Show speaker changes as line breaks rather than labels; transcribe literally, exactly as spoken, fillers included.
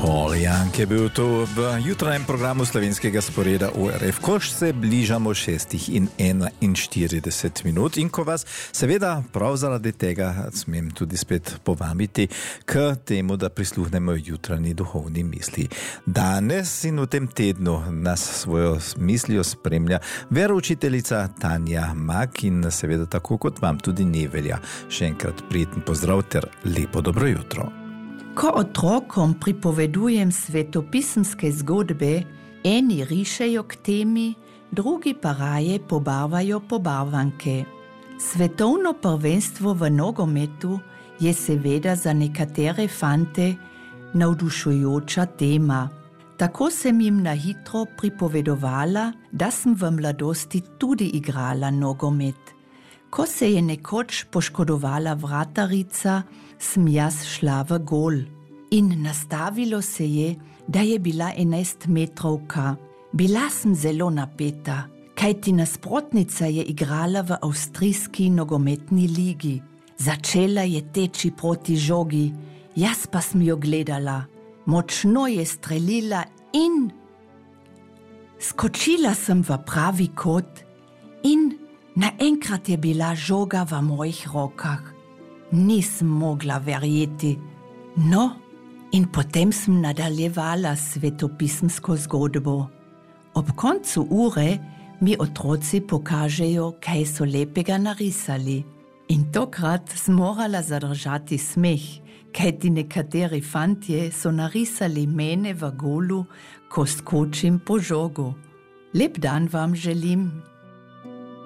Poljank je bil to v jutranjem programu slovenskega sporeda O R F, ko se bližamo šestih in enainštirideset minut in ko vas seveda prav zaradi tega smem tudi spet povabiti k temu, da prisluhnemo jutranji duhovni misli. Danes in v tem tednu nas svojo mislijo spremlja veroučiteljica Tanja Mak in seveda tako kot vam tudi Nevelja. Še enkrat prijeten pozdrav ter lepo dobro jutro.
Ko otrokom pripovedujem svetopisemske zgodbe, eni rišejo k temi, drugi pa raje pobarvajo pobarvanke. Svetovno prvenstvo v nogometu je seveda za nekatere fante navdušujoča tema. Tako sem jim na hitro pripovedovala, da sem v mladosti tudi igrala nogomet. Ko se je nekoč poškodovala vratarica, sem jaz šla v gol. In nastavilo se je, da je bila enajstmetrovka. Bila sem zelo napeta, kajti nasprotnica je igrala v avstrijski nogometni ligi. Začela je teči proti žogi, jaz pa sem jo gledala. Močno je strelila in skočila sem v pravi kot in naenkrat je bila žoga v mojih rokah. Nisem mogla verjeti. No, in potem sem nadaljevala svetopisemsko zgodbo. Ob koncu ure mi otroci pokažejo, kaj so lepega narisali. In tokrat sem morala zadržati smeh, kajti nekateri fantje so narisali mene v golu, ko skočim po žogu. Lep dan vam želim.